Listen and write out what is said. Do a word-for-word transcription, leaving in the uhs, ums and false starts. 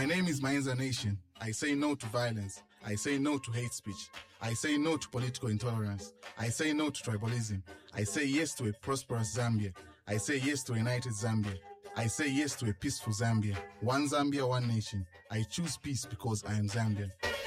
name is Mainza Nation. I say no to violence. I say no to hate speech. I say no to political intolerance. I say no to tribalism. I say yes to a prosperous Zambia. I say yes to a united Zambia. I say yes to a peaceful Zambia. One Zambia, one nation. I choose peace because I am Zambian.